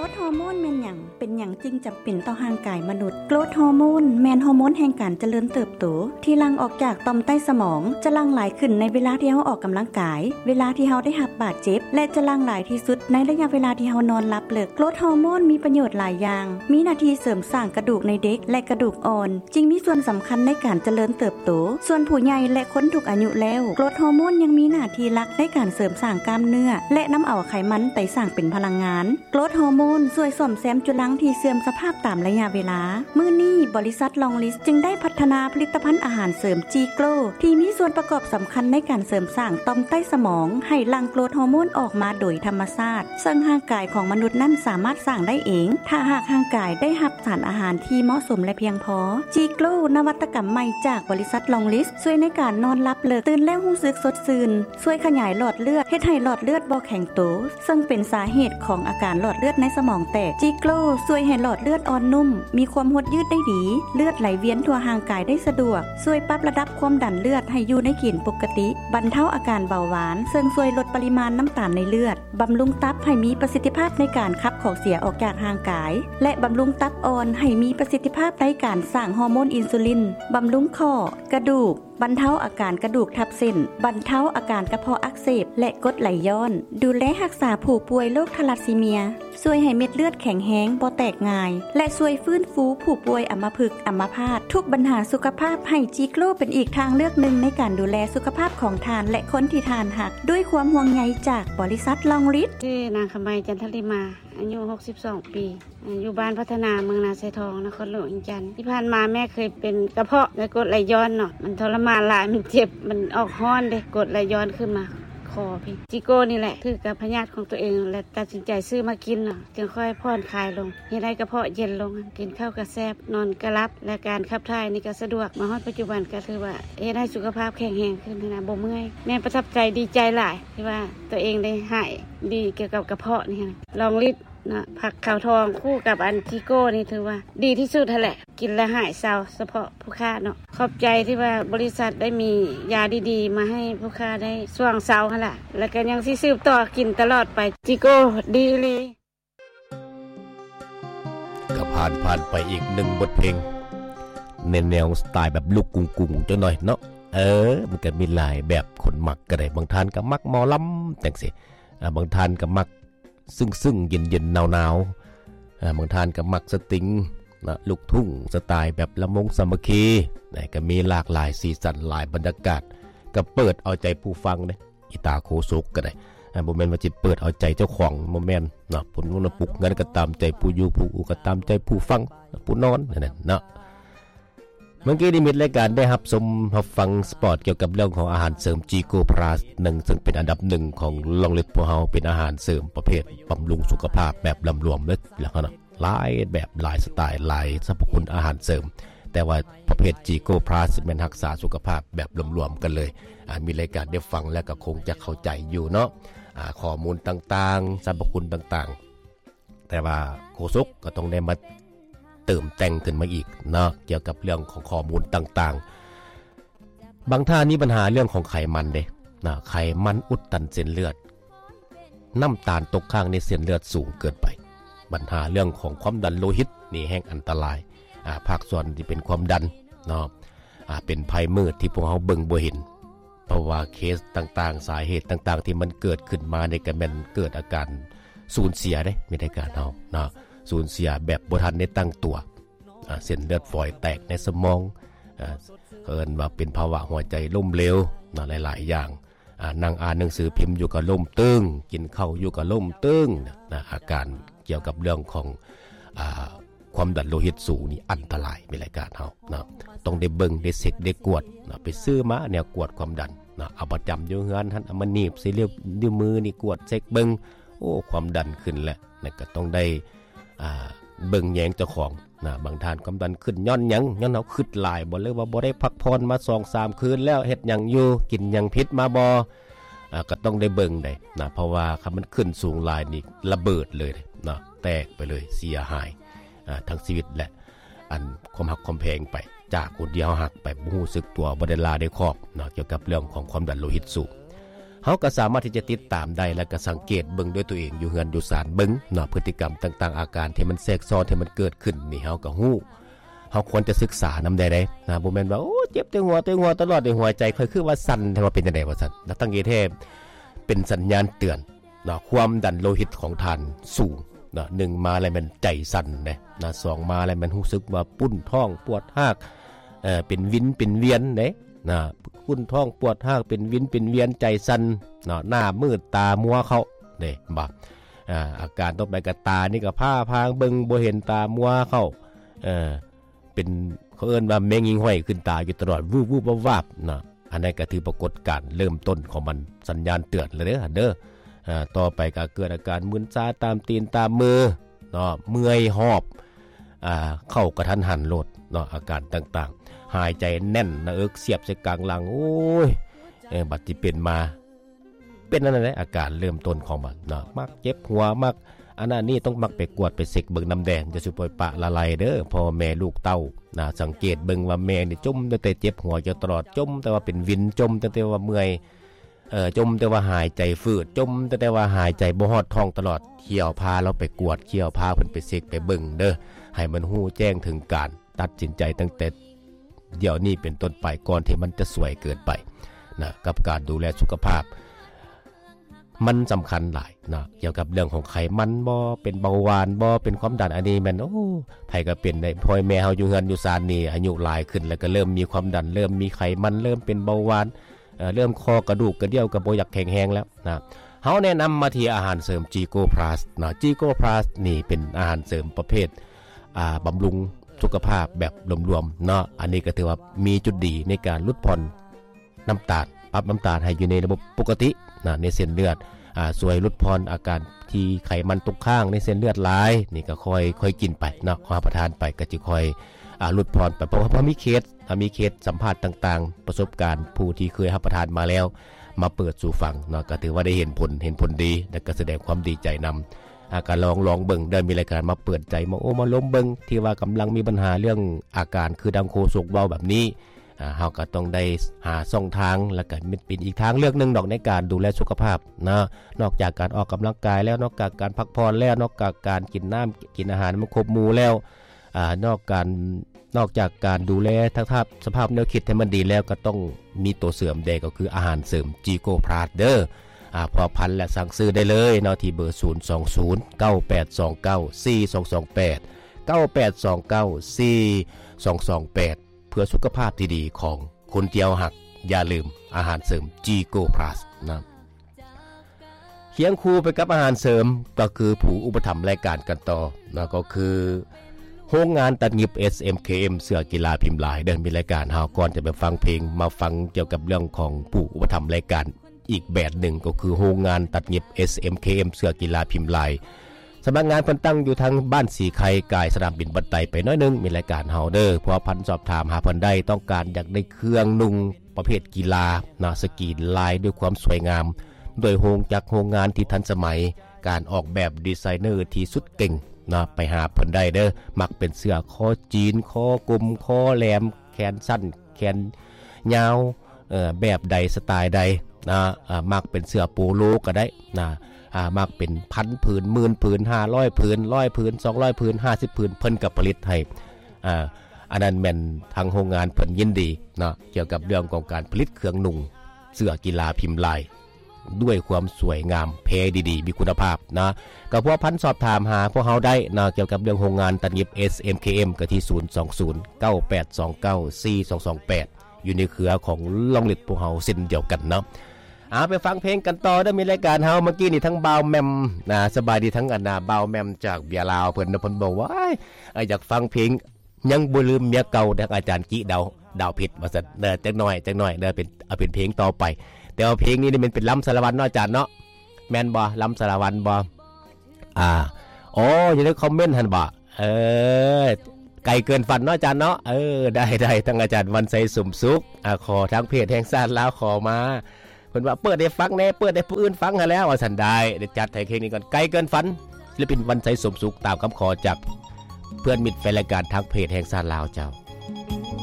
รทฮอร์โมนแม่นหยังเป็นหยังจึงจำเป็นต่อร่างกายมนุษย์โกรทฮอร์โมนแม่นฮอร์โมนแห่งการเจริญเติบโตที่หลั่งออกจากต่อมใต้สมองจะหลั่งหลายขึ้นในเวลาที่เฮาออกกำลังกายเวลาที่เฮาได้รับบาดเจ็บและจะหลั่งหลายที่สุดในระยะเวลาที่เฮานอนหลับเลิกโกรทฮอร์โมนมีประโยชน์หลายอย่างมีหน้าที่เสริมสร้างกระดูกในเด็กและกระดูกอ่อนจึงมีส่วนสำคัญในการเจริญเติบโตส่วนผู้ใหญ่และคนทุกอายุแล้วโกรทฮอร์โมนยังมีหน้าที่หลักในการเสริมสร้างกล้ามเนื้อและนำเอาไขมันไปสร้างเป็นพลังงานโกรทฮอร์โมนช่วยซ่อมแซมจุลังที่เสื่อมสภาพตามระยะเวลามื้อนี้บริษัทลองลิสจึงได้พัฒนาผลิตภัณฑ์อาหารเสริมจีโกลที่มีส่วนประกอบสำคัญในการเสริมสร้างต่อมใต้สมองให้หลั่งโกรทฮอร์โมนออกมาโดยธรรมชาติซึ่งร่างกายของมนุษย์นั้นสามารถสร้างได้เองถ้าหากร่างกายได้รับสารอาหารที่เหมาะสมและเพียงพอจีโกลนวัตกรรมใหม่จากบริษัทลองลิสช่วยในการนอนหลับเลิกตื่นแล้วรู้สึกสดชื่นช่วยขยายหลอดเลือดเฮ็ดให้หลอดเลือดบ่แข็งโตซึ่งเป็นสาเหตุของอาการหลอดเลือดในสมองแตกจีโกลช่วยให้หลอดเลือดอ่อนนุ่มมีความหดยืดได้ดีเลือดไหลเวียนทั่วร่างกายได้สะดวกช่วยปรับระดับความดันเลือดให้อยู่ในเกณฑ์ปกติบรรเทาอาการเบาหวานซึ่งช่วยลดปริมาณน้ำตาลในเลือดบำรุงตับให้มีประสิทธิภาพในการขับของเสียออกจากร่างกายและบำรุงตับอ่อนให้มีประสิทธิภาพในการสร้างฮอร์โมนอินซูลินบำรุงข้อกระดูกบรรเทาอาการกระดูกทับเส้นบรรเทาอาการกระเพาะอักเสบและกรดไหลย้อนดูแลรักษาผู้ป่วยโรคทาลัสซีเมียช่วยให้เม็ดเลือดแข็งแรงบ่แตกง่ายและช่วยฟื้นฟูผู้ป่วยอัมพฤกษ์อัมพาตทุกปัญหาสุขภาพให้จีโกลเป็นอีกทางเลือกหนึ่งในการดูแลสุขภาพของทานและคนที่ทานหักด้วยความห่วงใยจากบริษัทลองฤทธิ์ชื่อนางคำไมจันทริมาอายุ62ปีอยู่บ้านพัฒนาเมืองนาไซทองนครหลวงอินจันทร์ที่ผ่านมาแม่เคยเป็นกระเพาะและกรดไหลย้อนเนาะมันทรมานหลายมันเจ็บมันออกฮ้อนเด้กรดไหลย้อนขึ้นมาคอพี่จิโก้นี่แหละถือกับพยาธิของตัวเองและตัดสินใจซื้อมากินเนาะจึงค่อยผ่อนคลายลงเฮ็ดให้กระเพาะเย็นลงกินข้าวกระแซบนอนกระลับและการขับถ่ายนี่ก็สะดวกมาฮอดปัจจุบันก็ถือว่าเฮ็ดให้สุขภาพแข็งแรงขึ้นนะบ่เมื่อยแม่ประทับใจดีใจหลายที่ว่าตัวเองได้หายดีเกี่ยวกับกระเพาะนี่นะลองฤทธิ์นะผักขาวทองคู่กับอันจิโก้นี่ถือว่าดีที่สุดแหละกินแล้วหายเศร้าเฉพาะผู้ค้าเนาะขอบใจที่ว่าบริษัทได้มียาดีๆมาให้ผู้ค้าได้ส่วงเศร้าหั่นล่ะแล้วก็ยังสิสืบต่อกินตลอดไปจิโก้ดีเลยก็ผ่านไปอีก1บทเพลงแนวสไตล์แบบลูกกุ้งๆจังหน่อยเนาะมันก็มีหลายแบบคนมักก็ได้บางท่านก็มักหมอลำจังซี่บางท่านก็มักซึ่งเย็นๆหนาวๆบางท่านก็มักสตริงนะลูกทุ่งสไตล์แบบละมงสามัคคีก็มีหลากหลายสีสันหลายบรรยากาศก็เปิดเอาใจผู้ฟังเด้อีตาโคสุกก็ได้บ่แม่นว่าจิเปิดเอาใจเจ้าของบ่แม่นเนาะผลวงปลุกงั้นก็ตามใจผู้อยู่ผู้อูก็ตามใจผู้ฟังผู้นอนนั่นเนาะเมื่อกี้ได้มีรายการได้รับชมรับฟังสปอร์ตเกี่ยวกับเรื่องของอาหารเสริมจีโกพลัส1ซึ่งเป็นอันดับ1ของลองลิตพวกเฮาเป็นอาหารเสริมประเภทบำรุงสุขภาพแบบลำรวมเลยแล้วก็หลายแบบหลายสไตล์หลายสรรพคุณอาหารเสริมแต่ว่าประเภทจีโกพลัสเป็นรักษาสุขภาพแบบรวมๆกันเลยมีรายการได้ฟังแล้วก็คงจะเข้าใจอยู่เนาะข้อมูลต่างๆสรรพคุณต่างๆแต่ว่าโฆษกก็ต้องได้มาเติมแต่งขึ้นมาอีกเนาะเกี่ยวกับเรื่องของข้อมูลต่างๆบางท่านมีปัญหาเรื่องของไขมันเด้นะไขมันอุดตันเส้นเลือดน้ำตาลตกค้างในเส้นเลือดสูงเกินไปปัญหาเรื่องของความดันโลหิตนี่แห่งอันตรายภาคส่วนที่เป็นความดันเนาะเป็นภัยมืดที่พวกเฮาเบิ่งบ่เห็นเพราะว่าเคสต่างๆสาเหตุต่างๆที่มันเกิดขึ้นมาในก็แม่นเกิดอาการสูญเสียเด้มีในการเฮาเนาะสูญเสียแบบบ่ทันได้ตั้งตัวเส้นเลือดฝอยแตกในสมองเอิ้นว่าเป็นภาวะหัวใจล้มเหลวหลายๆอย่างนั่งอ่านหนังสือพิมพ์อยู่ก็ล้มตึงกินข้าวอยู่ก็ล้มตึงอาการเกี่ยวกับเรื่องของความดันโลหิตสูงนี่อันตรายมีรายการเฮาต้องได้เบิ่งได้เช็คได้กวดไปซื้อมาแนวกวดความดันเอาประจำอยู่เฮือนหั่นเอามาหนีบใส่นิ้วมือนี่กวดเช็คเบิ่งโอ้ความดันขึ้นแล้วก็ต้องได้เบิ่งแยงเจ้าของบางท่านความดันขึ้นย้อนหยังย้อนเฮาคิดหลายบ่เลยว่าบ่ได้พักผ่อนมา 2-3 คืนแล้วเฮ็ดหยังอยู่กินหยังผิดมาบ่ก็ต้องได้เบิ่งได้เพราะว่าคันมันขึ้นสูงหลายนี่ระเบิดเลยแตกไปเลยเสียหายทั้งชีวิตและอันความหักความแพงไปจากคนเดียวหักไปบ่รู้สึกตัวบ่ได้ลาได้ครอบเกี่ยวกับเรื่องของความดันโลหิตสูงเฮาก็สามารถที่จะติดตามได้และก็สังเกตเบิ่งด้วยตัวเองอยู่เฮือนอยู่ศาลเบิ่งเนาะพฤติกรรมต่างๆอาการที่มันแทรกซ้อนที่มันเกิดขึ้นนี่เฮาก็ฮู้เฮาควรจะศึกษานำได้นะบ่แม่นว่าโอ้เจ็บแต่หัวตลอดในหัวใจค่อยคือว่าสั่นแต่ว่าเป็นจังได๋ว่าซั่นแล้วตั้งเทพเป็นสัญญาณเตือนเนาะความดันโลหิตของท่านสูงเนาะ1มาแล้วมันใจสั่นนะ2มาแล้วมันรู้สึกว่าปุ้นท้องปวดหากเป็นวินเป็นเวียนเด้นะปุ้นท้องปวดหากเป็นวินเป็นเวียนใจสั่นเนาะหน้ามืดตามัวเข้าเด้บ่อาการต่อไปก็ตานี่ก็ผ้าพางเบิ่งบ่เห็นตามัวเข้าเป็นเขาเอิ้นว่าแมงยิงห้อยขึ้นตาอยู่ตลอดวูบๆวาบๆนะอันนั้นก็ถือปรากฏการณ์เริ่มต้นของมันสัญญาณเตือนเลยเด้อต่อไปก็เกิดอาการมึนชาตามตีนตามมือเนาะเมื่อยหอบเข้ากระทันหันโลดเนาะอาการต่างๆหายใจแน่นหน้าอกเสียบใส่กลางหลังโอ้ยบัดที่เป็นมาเป็นนั่นแหละอาการเริ่มต้นของมันเนาะมักเจ็บหัวมักอันนั้นนี่ต้องมักไปกวดไปเสกเบิ่งน้ำแดงจะสิปล่อยปะละลายเด้อพ่อแม่ลูกเต้านะสังเกตเบิ่งว่าแม่นี่จมแต่เจ็บหัวอยู่ตลอดจมแต่ว่าเป็นวินจมแต่ว่าเมื่อยจมแต่ว่าหายใจฝืดจมแต่ว่าหายใจบ่ฮอดท้องตลอดเขี่ยวพาเราไปกวดเขี่ยวพาเพิ่นไปเสกไปเบิ่งเด้อให้มันฮู้แจ้งถึงการตัดสินใจตั้งแต่เดี๋ยวนี้เป็นต้นไปก่อนที่มันจะสวยเกินไปนะกับการดูแลสุขภาพมันสำคัญหลายนะเกี่ยวกับเรื่องของไขมันบ่เป็นเบาหวานบ่เป็นความดันอันนี้มันไผก็เป็นได้พ่อแม่เฮาอยู่เฮือนอยู่ศาลนี่อายุหลายขึ้นแล้วก็เริ่มมีความดันเริ่มมีไขมันเริ่มเป็นเบาหวานเริ่มคอกระดูกกระเดี่ยวก็บ่อยากแข็งแรงแล้วนะเฮาแนะนำมาที่อาหารเสริม Gigo Plus นะ Gigo Plus นี่เป็นอาหารเสริมประเภทบำรุงสุขภาพแบบรวมๆเนาะอันนี้ก็ถือว่ามีจุดดีในการลดผ่อนน้ำตาลปรับน้ำตาลให้อยู่ในระบบปกตินะในเส้นเลือดช่วยลดผ่อนอาการที่ไขมันตกค้างในเส้นเลือดหลายนี่ก็ค่อยกินไปเนาะรับประทานไปก็จะค่อยลดผ่อนไปเพราะว่ามีเคสสัมภาษณ์ต่างๆประสบการณ์ผู้ที่เคยรับประทานมาแล้วมาเปิดสู่ฟังเนาะก็ถือว่าได้เห็นผลดีและก็แสดงความดีใจนำการลองเบิ่งได้มีรายการมาเปิดใจมาล้มเบิ่งที่ว่ากำลังมีปัญหาเรื่องอาการคือดังโคศกเบาแบบนี้เฮาก็ต้องได้หาช่องทางแล้วก็เป็นอีกทางเลือกนึงดอกในการดูแลสุขภาพนะนอกจากการออกกำลังกายแล้วนอกจากการพักผ่อนแล้วนอกจากการกินน้ำกินอาหารมันครบหมู่แล้วนอกจากการดูแลทั้งสภาพแนวคิดให้มันดีแล้วก็ต้องมีตัวเสริมเด็กก็คืออาหารเสริม Gigo Plus เด้อพอพันและสั่งซื้อได้เลยเนาะที่เบอร์020982942942828294228เพื่อสุขภาพที่ดีของคนเดียวหักอย่าลืมอาหารเสริม Gigo Plus นะเคียงคู่ไปกับอาหารเสริมก็คือผู้อุปถัมภ์รายการกันต่อนะก็คือโรงงานตัดเย็บ SMKM เสื้อกีฬาพิมพ์ลายเดินมีรายการเฮาก่อนจะไปฟังเพลงมาฟังเกี่ยวกับเรื่องของผู้อุปถัมภ์รายการอีกแบบหนึ่งก็คือโรงงานตัดเย็บ SMKM เสื้อกีฬาพิมพ์ลายสำนักงานเพิ่นตั้งอยู่ทางบ้านสีไข่กายสนามบินบันไดไปน้อยนึงมีรายการเฮาเด้อพอพันสอบถามหาเพิ่นได้ต้องการอยากได้เครื่องนุ่งประเภทกีฬานะสกรีนลายด้วยความสวยงามโดยโรงงานที่ทันสมัยการออกแบบดีไซเนอร์ที่สุดเก่งนะไปหาเพิ่นได้เด้อมักเป็นเสื้อคอจีนคอกลมคอแหลมแขนสั้นแขนยาวแบบใดสไตล์ใดนะมักเป็นเสื้อโปโลก็ได้นะมักเป็นพันผืนหมื่นผืน500ผืน100ผืน200ผืน50ผืนเพิ่นก็ผลิตให้อันนั้นแม่นทางโรงงานเพิ่นยินดีนะเกี่ยวกับเรื่องของการผลิตเครื่องนุ่งเสื้อกีฬาพิมพ์ลายด้วยความสวยงามแพงดีๆมีคุณภาพนะก็พวกพันสอบถามหาพวกเฮาได้นะเกี่ยวกับเรื่องโรงงานตัดเย็บ SMKM ก็ที่02098294228อยู่ในเครือของลองลิดพวกเฮาเส้นเดียวกันเนาะไปฟังเพลงกันต่อได้มีรายการเฮาเมื่อกี้นี่ทั้งบ่าวแมมนะสบายดีทั้งอันน่ะบ่าวแมมจากเบียร์ลาวเพิ่นบอกว่าอยากฟังเพลงยังบ่ลืมเมียเก่าจากอาจารย์กิดาวผิดว่าซั่นเด้อจักหน่อยเด้อเป็นเพลงต่อไปแต่ว่าเพลงนี้นี่มันเป็นลำสารวัตรเนาะอาจารย์เนาะแม่นบ่ลำสารวัตรบ่อยู่ในคอมเมนต์หั่นบ่ไกลเกินฝันเนาะอาจารย์เนาะได้ทั้งอาจารย์วันไสสมสุขขอทางเพจแห่งชาติลาวขอมาเพิ่นว่าเปิดให้ฟังแน่เปิดให้ผู้อื่นฟังหาแล้วว่าซั่นได้เดี๋ยวจัดให้เพลงนี้ก่อนไกลเกินฝันศิลปินวันไสสมสุขตามคำขอจากเพื่อนมิตรแฟนรายการทางเพจแห่งชาติลาวเจ้า